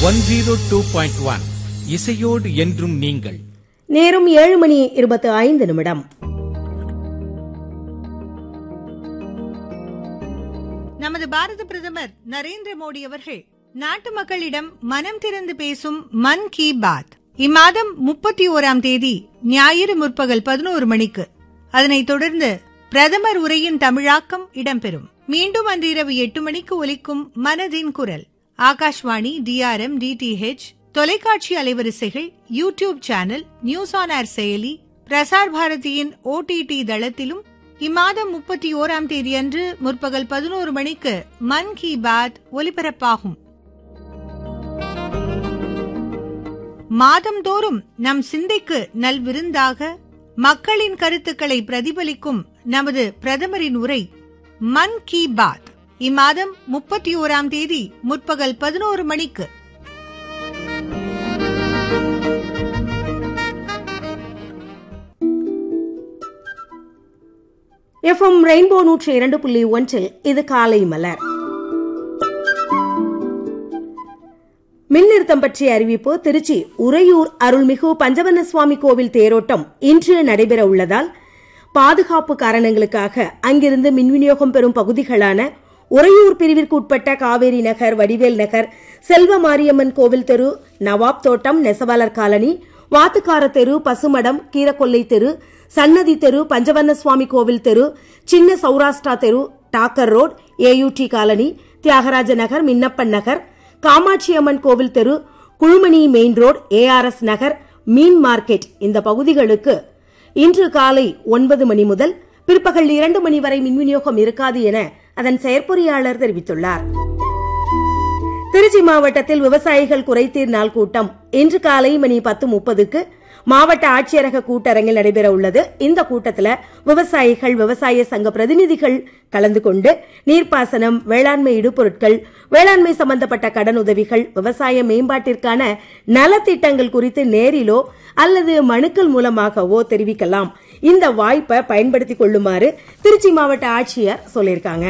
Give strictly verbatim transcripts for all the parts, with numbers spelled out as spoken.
One zero two point one இசையோடு என்றும் நீங்கள். நேரம் ஏழு மணி இருபத்தி ஐந்து நிமிடம். நமது பாரத பிரதமர் நரேந்திர மோடி அவர்கள் நாட்டு மக்களிடம் மனம் திறந்து பேசும் மன் கி பாத் இம்மாதம் முப்பத்தி ஓராம் தேதி ஞாயிறு முற்பகல் பதினோரு மணிக்கு, அதனைத் தொடர்ந்து பிரதமர் உரையின் தமிழாக்கம் இடம்பெறும். மீண்டும் அன்று இரவு எட்டு மணிக்கு ஒலிக்கும் மனதின் குரல் ஆகாஷ்வாணி, டிஆர்எம், டிடிஹெச் தொலைக்காட்சி அலைவரிசைகள், YouTube channel, news on air செயலி, பிரசார் பாரதியின் ஓடிடி தளத்திலும் இம்மாதம் முப்பத்தி ஓராம் தேதி அன்று முற்பகல் பதினோரு மணிக்கு மன் கி பாத் ஒலிபரப்பாகும். மாதந்தோறும் நம் சிந்தைக்கு நல்விருந்தாக மக்களின் கருத்துக்களை பிரதிபலிக்கும் நமது பிரதமரின் உரை மன் கி பாத் இம்மாதம் முப்பத்தி ஓராம் தேதி முற்பகல் பதினோரு மணிக்கு. எஃப்எம் ரெயின்போ நூற்றி இரண்டு புள்ளி ஒன்றில் இது காலை மலர். மின் நிறுத்தம் பற்றிய அறிவிப்பு. திருச்சி உறையூர் அருள்மிகு பஞ்சவர்ண சுவாமி கோவில் தேரோட்டம் இன்று நடைபெற உள்ளதால் பாதுகாப்பு காரணங்களுக்காக அங்கிருந்து மின் விநியோகம் பெறும் பகுதிகளான உறையூர் பிரிவிற்கு உட்பட்ட காவேரி நகர், வடிவேல் நகர், செல்வ மாரியம்மன் கோவில் தெரு, நவாப் தோட்டம், நெசவாளர் காலனி, வாத்துக்கார தெரு, பசுமடம், கீரக்கொல்லை தெரு, சன்னதி தெரு, பஞ்சவர்ண சுவாமி கோவில் தெரு, சின்ன சௌராஷ்டிரா தெரு, Docker road, AUT colony, Thyagaraja நகர், மின்னப்பன் நகர், காமாட்சி அம்மன் கோவில் தெரு, குழுமணி மெயின் ரோட், ஏஆர்எஸ் நகர், மீன் மார்க்கெட் இந்த பகுதிகளுக்கு இன்று காலை ஒன்பது மணி முதல் பிற்பகல் இரண்டு மணி வரை மின் விநியோகம் இருக்காது என அதன் செயற்பொறியாளர் தெரிவித்துள்ளார். திருச்சி மாவட்டத்தில் விவசாயிகள் குறைதீர் நாள் கூட்டம் இன்று காலை மணி பத்து முப்பதுக்கு மாவட்ட ஆட்சியரக கூட்டரங்கில் நடைபெற உள்ளது. இந்த கூட்டத்தில் விவசாயிகள், விவசாய சங்க பிரதிநிதிகள் கலந்து கொண்டு நீர்ப்பாசனம், வேளாண்மை இடுபொருட்கள், வேளாண்மை சம்பந்தப்பட்ட கடனுதவிகள், விவசாய மேம்பாட்டிற்கான நலத்திட்டங்கள் குறித்து நேரிலோ அல்லது மனுக்கள் மூலமாகவோ தெரிவிக்கலாம். இந்த வாய்ப்பை பயன்படுத்திக் கொள்ளுமாறு திருச்சி மாவட்ட ஆட்சியர் சொல்லியிருக்காங்க.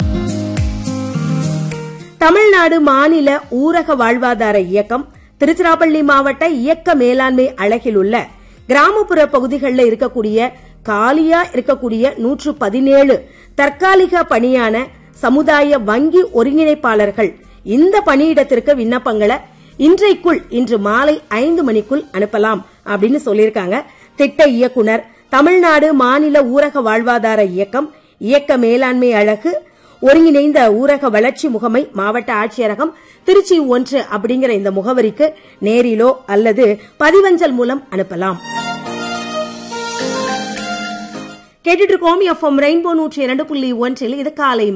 தமிழ்நாடு மாநில ஊரக வாழ்வாதார இயக்கம் திருச்சிராப்பள்ளி மாவட்ட இயக்க மேலாண்மை அலகில் உள்ள கிராமப்புற பகுதிகளில் இருக்கக்கூடிய காலியா இருக்கக்கூடிய நூற்று பதினேழு தற்காலிக பணியான சமுதாய வங்கி ஒருங்கிணைப்பாளர்கள் இந்த பணியிடத்திற்கு விண்ணப்பங்களை இன்றைக்குள் இன்று மாலை ஐந்து மணிக்குள் அனுப்பலாம் அப்படின்னு சொல்லியிருக்காங்க. திட்ட இயக்குனர், தமிழ்நாடு மாநில ஊரக வாழ்வாதார இயக்கம், இயக்க மேலாண்மை அலகு, ஒருங்கிணைந்த ஊரக வளர்ச்சி முகமை, மாவட்ட ஆட்சியரகம், திருச்சி ஒன்று அப்படிங்கிற இந்த முகவரிக்கு நேரிலோ அல்லது பதிவஞ்சல் மூலம் அனுப்பலாம். கேட்டுட்டு இருக்கோம் எஃப்எம் ரெயின்போ நூற்றி இரண்டு புள்ளி ஒன்றில் இது காலை